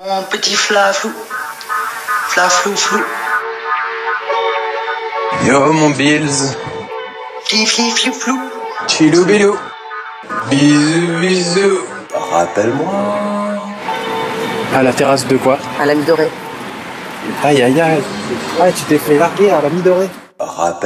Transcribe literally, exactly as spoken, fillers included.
Mon petit flaflou, flaflou flou. Yo mon Bills, Fli fli flou. chilou bilou, bisous bisous. Rappelle-moi. À la terrasse de quoi? À la Midorée. Aïe aïe aïe. Ah, tu t'es fait larguer à la Midorée. Rappelle